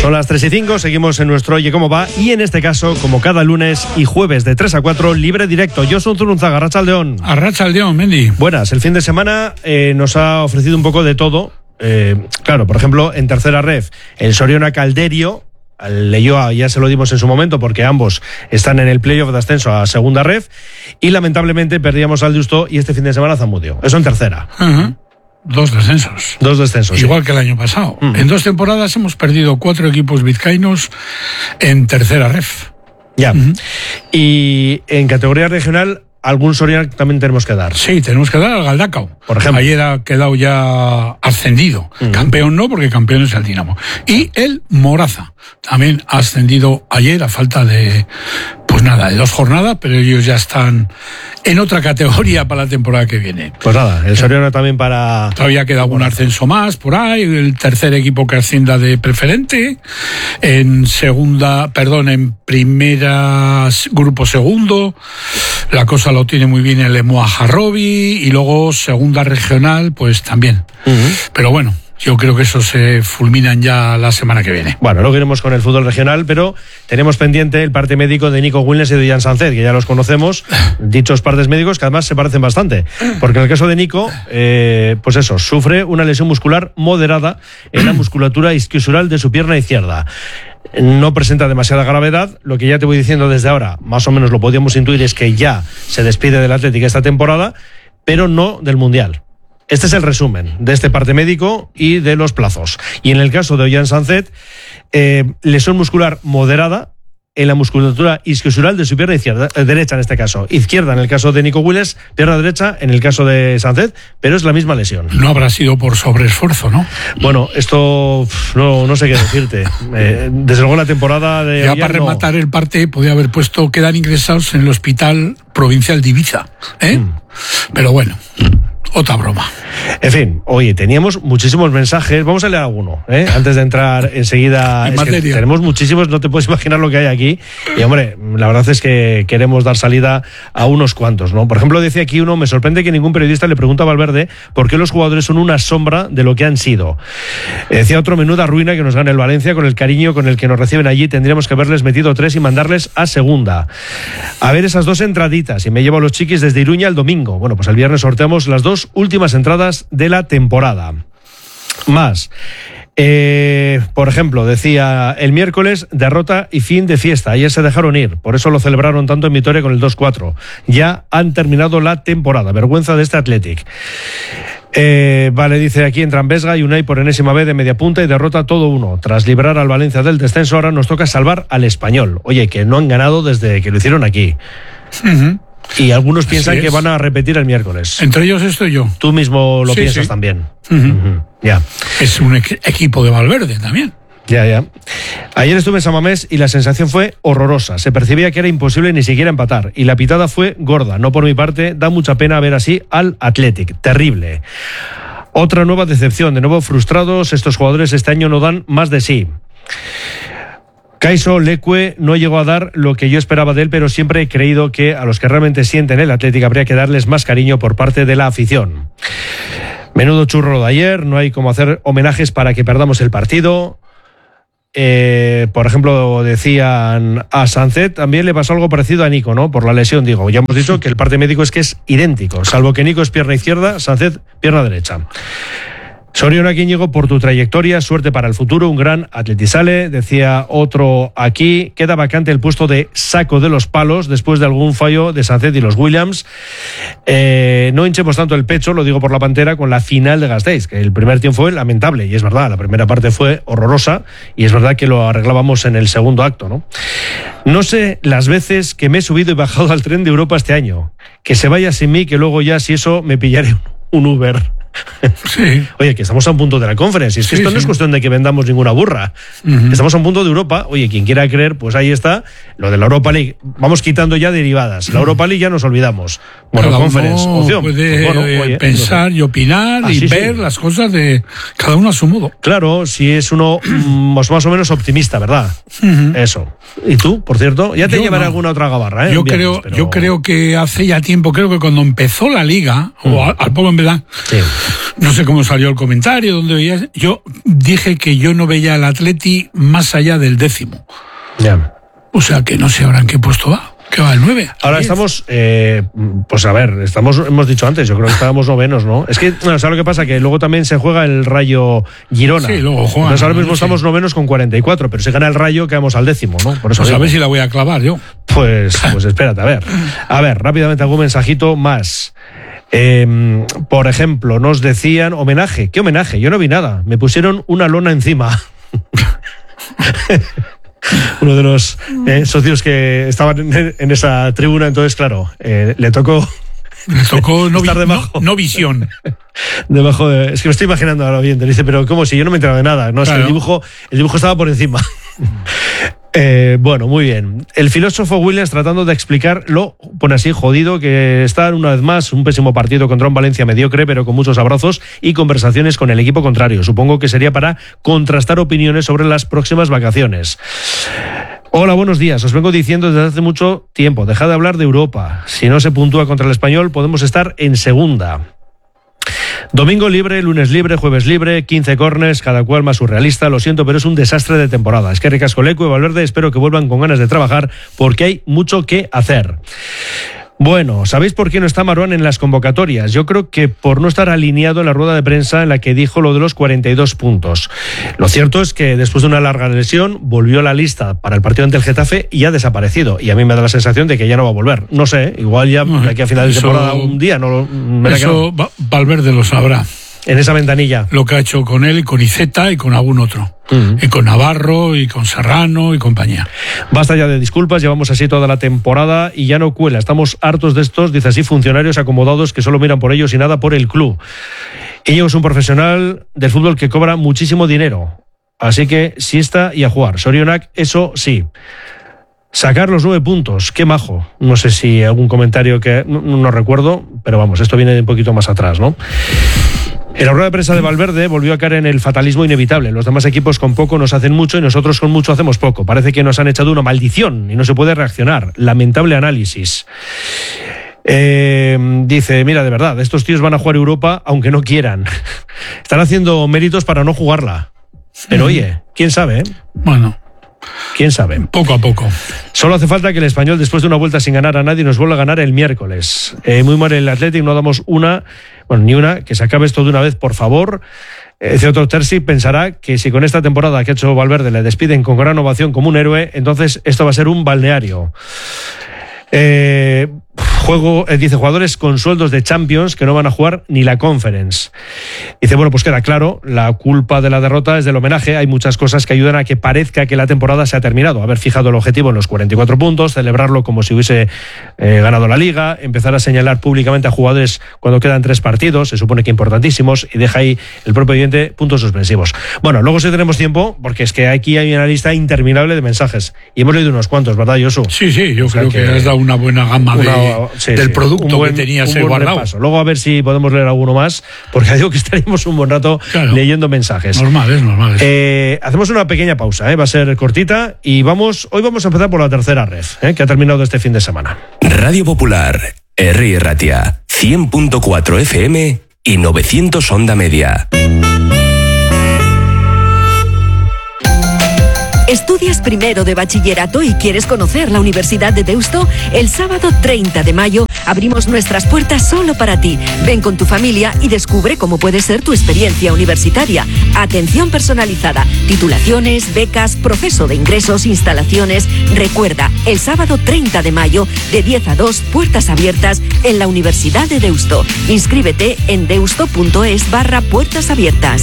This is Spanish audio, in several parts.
Son las 3:05, seguimos en nuestro Oye Cómo Va y en este caso, como cada lunes y jueves de 3 a 4, libre directo. Josun Zurunzaga, Arratsaldeon. Arratsaldeon, Mendy. Buenas, el fin de semana nos ha ofrecido un poco de todo. Claro, por ejemplo, en tercera ref, el Soriona Calderio, al Leioa ya se lo dimos en su momento porque ambos están en el playoff de ascenso a segunda ref y lamentablemente perdíamos al Deusto y este fin de semana Zamudio. Eso en tercera. Dos descensos. Dos descensos. Igual que el año pasado. En 2 temporadas hemos perdido 4 equipos vizcaínos en tercera ref. Ya. Y en categoría regional, algún Soriana también tenemos que dar. Sí, tenemos que dar al Galdacao. Por ejemplo. Ayer ha quedado ya ascendido. Campeón no, porque campeón es el Dinamo. Y el Moraza también ha ascendido ayer a falta de, pues nada, de 2 jornadas, pero ellos ya están en otra categoría para la temporada que viene. Pues nada, el Soriana también para... Todavía queda algún ascenso más por ahí, el tercer equipo que ascienda de preferente, en primera, grupo segundo, la cosa lo tiene muy bien el Lemoa Jarrobi, y luego segunda regional, pues también. Pero bueno, yo creo que eso se fulminan ya la semana que viene. Bueno, luego iremos con el fútbol regional, pero tenemos pendiente el parte médico de Nico Wilnes y de Jan Sánchez, que ya los conocemos, dichos partes médicos que además se parecen bastante, porque en el caso de Nico, pues eso, sufre una lesión muscular moderada en la musculatura isquiosural de su pierna izquierda. No presenta demasiada gravedad, lo que ya te voy diciendo desde ahora, más o menos lo podíamos intuir, es que ya se despide del Athletic esta temporada, pero no del Mundial. Este es el resumen de este parte médico y de los plazos. Y en el caso de Ollán Sánchez, lesión muscular moderada en la musculatura isquiosural de su pierna izquierda, derecha en este caso. Izquierda en el caso de Nico Willes, pierna derecha en el caso de Sánchez, pero es la misma lesión. No habrá sido por sobreesfuerzo, ¿no? Bueno, esto no sé qué decirte. Desde luego la temporada de ya Ollán, para rematar el parte podía haber puesto quedan ingresados en el Hospital Provincial de Ibiza, Pero bueno, otra broma. En fin, oye, teníamos muchísimos mensajes. Vamos a leer alguno, antes de entrar enseguida. Es que tenemos muchísimos, no te puedes imaginar lo que hay aquí. Y hombre, la verdad es que queremos dar salida a unos cuantos, ¿no? Por ejemplo, decía aquí uno, me sorprende que ningún periodista le pregunta a Valverde por qué los jugadores son una sombra de lo que han sido. Decía otro, menuda ruina que nos gana el Valencia, con el cariño con el que nos reciben allí, tendríamos que haberles metido 3 y mandarles a segunda. A ver esas 2 entraditas, y me llevo a los chiquis desde Iruña el domingo. Bueno, pues el viernes sorteamos las 2 últimas entradas de la temporada. Más. Por ejemplo, decía el miércoles, derrota y fin de fiesta. Ayer se dejaron ir, por eso lo celebraron tanto en Vitoria con el 2-4. Ya han terminado la temporada. Vergüenza de este Athletic. Vale, dice aquí, entran Vesga y Unai por enésima vez de media punta y derrota todo uno. Tras librar al Valencia del descenso, ahora nos toca salvar al Español. Oye, que no han ganado desde que lo hicieron aquí. Y algunos piensan que van a repetir el miércoles. Entre ellos estoy yo. Tú mismo lo piensas también. Ya. Es un equipo de Valverde también. Ya. Ayer estuve en San Mamés y la sensación fue horrorosa. Se percibía que era imposible ni siquiera empatar. Y la pitada fue gorda. No por mi parte, da mucha pena ver así al Athletic. Terrible. Otra nueva decepción. De nuevo frustrados, estos jugadores este año no dan más de sí. Kaiso Leque no llegó a dar lo que yo esperaba de él, pero siempre he creído que a los que realmente sienten el Athletic habría que darles más cariño por parte de la afición. Menudo churro de ayer, no hay como hacer homenajes para que perdamos el partido. Por ejemplo, decían a Sánchez, también le pasó algo parecido a Nico, ¿no? Por la lesión, digo. Ya hemos dicho que el parte médico es que es idéntico, salvo que Nico es pierna izquierda, Sánchez pierna derecha. Soriona Íñigo, por tu trayectoria, suerte para el futuro, un gran atletisale. Decía otro aquí, queda vacante el puesto de saco de los palos después de algún fallo de Sánchez y los Williams. No hinchemos tanto el pecho, lo digo por la Pantera, con la final de Gasteiz, que el primer tiempo fue lamentable, y es verdad, la primera parte fue horrorosa, y es verdad que lo arreglábamos en el segundo acto, ¿no? No sé las veces que me he subido y bajado al tren de Europa este año. Que se vaya sin mí, que luego ya, si eso, me pillaré un Uber. Sí. Oye, que estamos a un punto de la conferencia. Es que esto no es cuestión de que vendamos ninguna burra. Estamos a un punto de Europa. Oye, quien quiera creer, pues ahí está. Lo de la Europa League. Vamos quitando ya derivadas. La Europa League ya nos olvidamos. Bueno, cada conference, opción. Puede pensar y opinar y ver las cosas de cada uno a su modo. Claro, si es uno más o menos optimista, ¿verdad? Eso. ¿Y tú, por cierto? Ya te llevaré alguna otra gabarra, ¿eh? Yo creo que hace ya tiempo, creo que cuando empezó la Liga, o al poco en verdad, No sé cómo salió el comentario, dónde veías. Yo dije que yo no veía al Atleti más allá del 10º. Ya. O sea, que no sé ahora en qué puesto va. ¿Qué va, el 9? Ahora 10. Estamos, pues a ver, hemos dicho antes, yo creo que estábamos novenos, ¿no? Es que, ¿sabes lo que pasa? Que luego también se juega el Rayo Girona. Sí, luego juega. Entonces ahora mismo estamos novenos con 44, pero si gana el Rayo quedamos al 10º, ¿no? Por eso pues a ver si la voy a clavar yo. Pues espérate, a ver. A ver, rápidamente algún mensajito más. Por ejemplo, nos decían homenaje. ¿Qué homenaje? Yo no vi nada. Me pusieron una lona encima. Uno de los socios que estaban en esa tribuna, entonces claro, le tocó estar debajo. No visión. Debajo de, es que me estoy imaginando ahora bien, te dice, pero ¿cómo si yo no me he enterado de nada? No, claro. Es que el dibujo estaba por encima. Bueno, muy bien. El filósofo Williams tratando de explicarlo, pone así, jodido, que está una vez más un pésimo partido contra un Valencia mediocre, pero con muchos abrazos y conversaciones con el equipo contrario. Supongo que sería para contrastar opiniones sobre las próximas vacaciones. Hola, buenos días. Os vengo diciendo desde hace mucho tiempo, dejad de hablar de Europa. Si no se puntúa contra el Español, podemos estar en segunda. Domingo libre, lunes libre, jueves libre, 15 córners, cada cual más surrealista. Lo siento, pero es un desastre de temporada. Es que ricasco Lecu y Valverde, espero que vuelvan con ganas de trabajar porque hay mucho que hacer. Bueno, ¿sabéis por qué no está Marouane en las convocatorias? Yo creo que por no estar alineado en la rueda de prensa en la que dijo lo de los 42 puntos. Lo cierto es que después de una larga lesión volvió a la lista para el partido ante el Getafe y ha desaparecido. Y a mí me da la sensación de que ya no va a volver. No sé, igual ya de aquí a final de temporada un día. Eso Valverde lo sabrá. En esa ventanilla. Lo que ha hecho con él y con Iceta y con algún otro. Y con Navarro y con Serrano y compañía. Basta ya de disculpas, llevamos así toda la temporada y ya no cuela. Estamos hartos de estos, dice así, funcionarios acomodados que solo miran por ellos y nada por el club. Íñigo es un profesional del fútbol que cobra muchísimo dinero. Así que siesta y a jugar. Sorionak, eso sí. Sacar los 9 puntos, qué majo. No sé si algún comentario que no recuerdo, pero vamos, esto viene un poquito más atrás, ¿no? En la rueda de prensa de Valverde volvió a caer en el fatalismo inevitable. Los demás equipos con poco nos hacen mucho y nosotros con mucho hacemos poco. Parece que nos han echado una maldición y no se puede reaccionar. Lamentable análisis. Dice, mira, de verdad, estos tíos van a jugar Europa aunque no quieran. Están haciendo méritos para no jugarla. Pero oye, quién sabe, ¿eh? Bueno. ¿Quién sabe? Poco a poco. Solo hace falta que el Español, después de una vuelta sin ganar a nadie, nos vuelva a ganar el miércoles. Muy mal el Athletic, no damos ni una, que se acabe esto de una vez, por favor. Otro Terzi pensará que si con esta temporada que ha hecho Valverde le despiden con gran ovación como un héroe, entonces esto va a ser un balneario. Dice, jugadores con sueldos de Champions que no van a jugar ni la Conference. Dice, bueno, pues queda claro, la culpa de la derrota es del homenaje. Hay muchas cosas que ayudan a que parezca que la temporada se ha terminado. Haber fijado el objetivo en los 44 puntos, celebrarlo como si hubiese ganado la Liga, empezar a señalar públicamente a jugadores cuando quedan 3 partidos, se supone que importantísimos, y deja ahí el propio evidente puntos suspensivos. Bueno, luego sí tenemos tiempo, porque es que aquí hay una lista interminable de mensajes. Y hemos leído unos cuantos, ¿verdad, Josu? Sí, yo creo que has dado una buena gama del producto que tenías ahí guardado. Repaso. Luego a ver si podemos leer alguno más, porque digo que estaríamos un buen rato leyendo mensajes. Normales. Hacemos una pequeña pausa, va a ser cortita, y hoy vamos a empezar por la tercera red, que ha terminado este fin de semana. Radio Popular, Herri Ratia, 100.4 FM y 900 onda media. ¿Estudias primero de bachillerato y quieres conocer la Universidad de Deusto? El sábado 30 de mayo abrimos nuestras puertas solo para ti. Ven con tu familia y descubre cómo puede ser tu experiencia universitaria. Atención personalizada, titulaciones, becas, proceso de ingresos, instalaciones. Recuerda, el sábado 30 de mayo, de 10 a 2, puertas abiertas en la Universidad de Deusto. Inscríbete en deusto.es/puertas abiertas.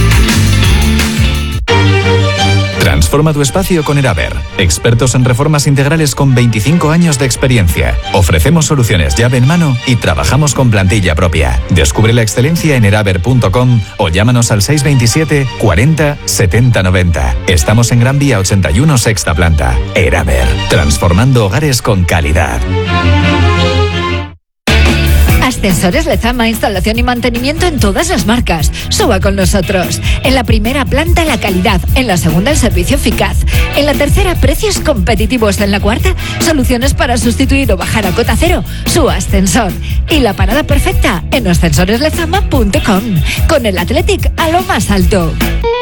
Transforma tu espacio con Eraber, expertos en reformas integrales con 25 años de experiencia. Ofrecemos soluciones llave en mano y trabajamos con plantilla propia. Descubre la excelencia en eraber.com o llámanos al 627 40 70 90. Estamos en Gran Vía 81, sexta planta. Eraber, transformando hogares con calidad. Ascensores Lezama, instalación y mantenimiento en todas las marcas. Suba con nosotros. En la primera planta la calidad, en la segunda el servicio eficaz, en la tercera precios competitivos, en la cuarta soluciones para sustituir o bajar a cota cero su ascensor. Y la parada perfecta en ascensoreslezama.com, con el Athletic a lo más alto.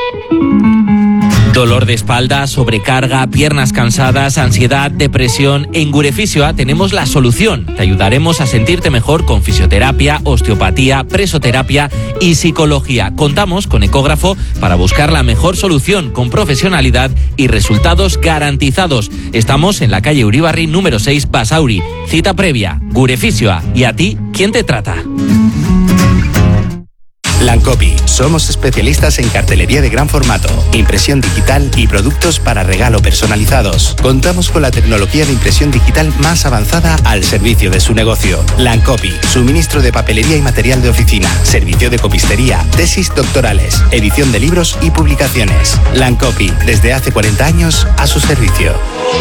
Dolor de espalda, sobrecarga, piernas cansadas, ansiedad, depresión. En Gurefisio tenemos la solución. Te ayudaremos a sentirte mejor con fisioterapia, osteopatía, presoterapia y psicología. Contamos con ecógrafo para buscar la mejor solución con profesionalidad y resultados garantizados. Estamos en la calle Uribarri número 6, Basauri. Cita previa, Gurefisio. ¿Y a ti, quién te trata? Lancopi. Somos especialistas en cartelería de gran formato, impresión digital y productos para regalo personalizados. Contamos con la tecnología de impresión digital más avanzada al servicio de su negocio. Lancopi. Suministro de papelería y material de oficina. Servicio de copistería. Tesis doctorales. Edición de libros y publicaciones. Lancopi. Desde hace 40 años a su servicio.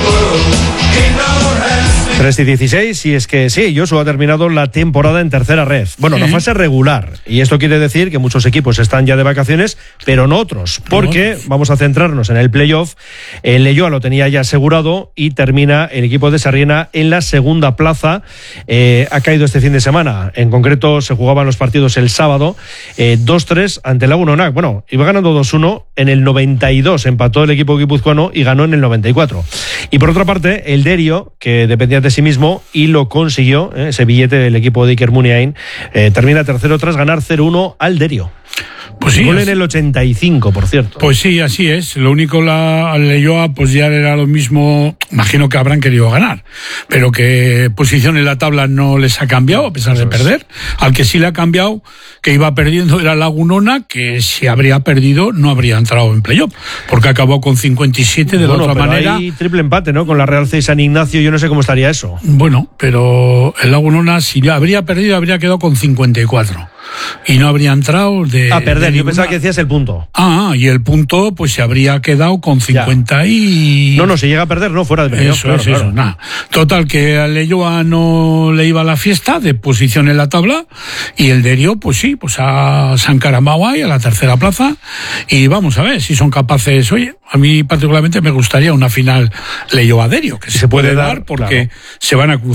3:16, y es que sí, Josu ha terminado la temporada en tercera red. Bueno, la fase regular. Y esto quiere decir que muchos equipos están ya de vacaciones, pero no otros. Porque vamos a centrarnos en el playoff. El Leioa lo tenía ya asegurado y termina el equipo de Sarriena en la segunda plaza. Ha caído este fin de semana. En concreto, se jugaban los partidos el sábado. 2-3 ante el Lagunonac. Bueno, iba ganando 2-1. En el 92 empató el equipo guipuzcoano y ganó en el 94. Y por otra parte, el Derio, que dependía de sí mismo y lo consiguió, ese billete del equipo de Iker Muniain, termina tercero tras ganar 0-1 al Derio. Pues sí, gol en el 85, por cierto. Pues sí, así es. Lo único, al Leioa pues ya era lo mismo. Imagino que habrán querido ganar, pero que posición en la tabla no les ha cambiado a pesar de perder. Al que sí le ha cambiado, que iba perdiendo, era Lagunona, que si habría perdido no habría entrado en playoff, porque acabó con 57 de la otra manera. Hay triple empate, ¿no? Con la Real C y San Ignacio, yo no sé cómo estaría eso. Bueno, pero el Lagunona, si habría perdido, habría quedado con 54. Y no habría entrado de... A perder, yo pensaba que decías el punto. Y el punto pues se habría quedado con 50 y... No, si llega a perder, no, fuera de playoff. Eso, nada. Total, que al Leioa no le iba a la fiesta de posición en la tabla, y el Derio, pues sí, pues se ha encaramado ahí a la tercera plaza, y vamos a ver si son capaces. Oye, a mí particularmente me gustaría una final Leioa-Derio, que se puede dar porque se van a cruzar